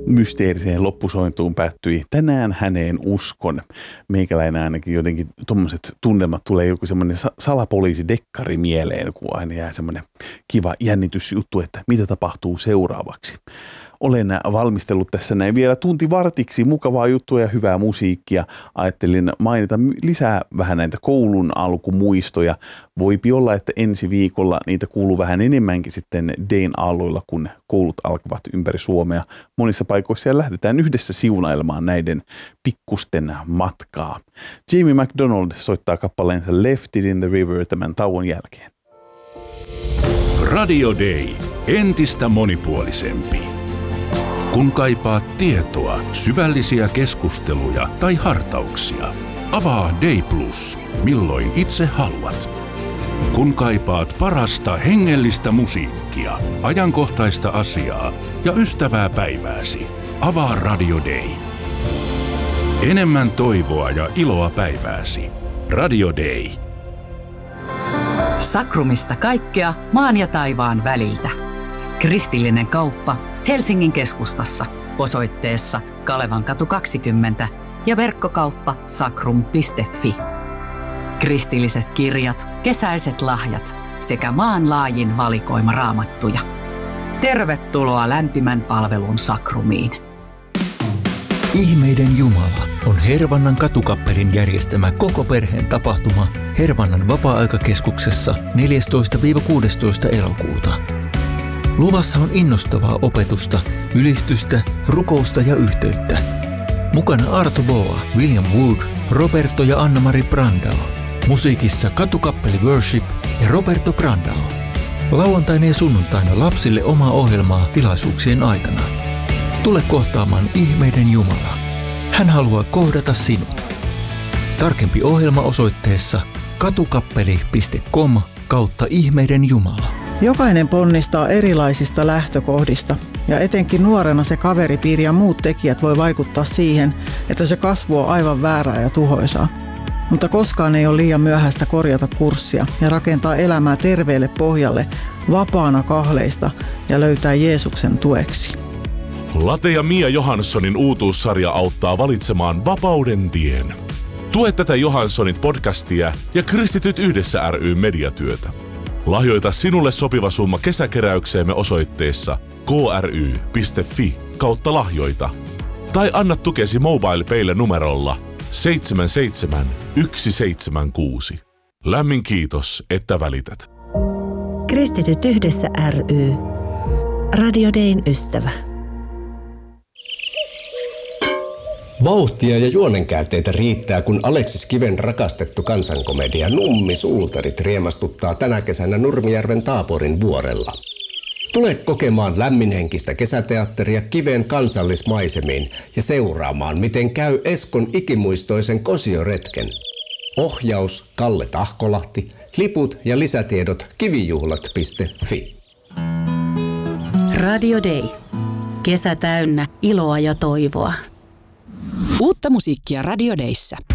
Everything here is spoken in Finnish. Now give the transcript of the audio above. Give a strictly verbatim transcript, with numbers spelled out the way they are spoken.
mysteeriseen loppusointuun päättyi Tänään häneen uskon. Meikäläinen ainakin jotenkin tuommoiset tunnelmat tulee joku semmoinen salapoliisidekkari mieleen, kun aina jää semmoinen kiva jännitysjuttu, että mitä tapahtuu seuraavaksi. Olen valmistellut tässä näin vielä tunti vartiksi mukavaa juttua ja hyvää musiikkia. Ajattelin mainita lisää vähän näitä koulun alkumuistoja. Voipi olla, että ensi viikolla niitä kuuluu vähän enemmänkin sitten Dayn aalloilla, kun koulut alkavat ympäri Suomea. Monissa paikoissa ja lähdetään yhdessä siunailemaan näiden pikkusten matkaa. Jamie McDonald soittaa kappaleensa Left It in the River tämän tauon jälkeen. Radio Day. Entistä monipuolisempi. Kun kaipaat tietoa, syvällisiä keskusteluja tai hartauksia, avaa Day Plus, milloin itse haluat. Kun kaipaat parasta hengellistä musiikkia, ajankohtaista asiaa ja ystävää päivääsi, avaa Radio Day. Enemmän toivoa ja iloa päivääsi. Radio Day. Sakrumista kaikkea maan ja taivaan väliltä. Kristillinen kauppa Helsingin keskustassa osoitteessa Kalevankatu kaksikymmentä ja verkkokauppa sakrum piste fi. Kristilliset kirjat, kesäiset lahjat sekä maanlaajin valikoima raamattuja. Tervetuloa lämpimän palvelun Sakrumiin. Ihmeiden Jumala on Hervannan katukappelin järjestämä koko perheen tapahtuma Hervannan vapaa-aikakeskuksessa neljästoista kuudestoista elokuuta. Luvassa on innostavaa opetusta, ylistystä, rukousta ja yhteyttä. Mukana Arto Boa, William Wood, Roberto ja Anna-Mari Brandao. Musiikissa katukappeli Worship ja Roberto Brandao. Lauantaina ja sunnuntaina lapsille omaa ohjelmaa tilaisuuksien aikana. Tule kohtaamaan ihmeiden Jumala. Hän haluaa kohdata sinut. Tarkempi ohjelma osoitteessa katukappeli piste com kautta ihmeiden Jumala. Jokainen ponnistaa erilaisista lähtökohdista ja etenkin nuorena se kaveripiiri ja muut tekijät voi vaikuttaa siihen, että se kasvu on aivan väärää ja tuhoisaa. Mutta koskaan ei ole liian myöhäistä korjata kurssia ja rakentaa elämää terveelle pohjalle vapaana kahleista ja löytää Jeesuksen tueksi. Late ja Mia Johanssonin uutuussarja auttaa valitsemaan vapauden tien. Tue tätä Johanssonit podcastia ja Kristityt yhdessä ry mediatyötä. Lahjoita sinulle sopiva summa kesäkeräykseemme osoitteessa kry piste fi kautta lahjoita. Tai anna tukesi MobilePaylle numerolla seitsemän seitsemän yksi seitsemän kuusi. Lämmin kiitos, että välität. Kristityt yhdessä ry. Radio Dayn ystävä. Vauhtia ja juonenkäänteitä riittää, kun Aleksis Kiven rakastettu kansankomedia Nummi Suutarit riemastuttaa tänä kesänä Nurmijärven Taaporin vuorella. Tule kokemaan lämminhenkistä kesäteatteria Kiven kansallismaisemiin ja seuraamaan, miten käy Eskon ikimuistoisen kosioretken. Ohjaus Kalle Tahkolahti, liput ja lisätiedot kivijuhlat piste fi. Radio Day. Kesä täynnä iloa ja toivoa. Uutta musiikkia Radio Dayssä.